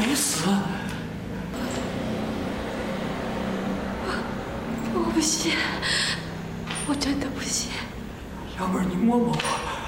没死。 我不信，我真的不信。 要不然你摸摸我。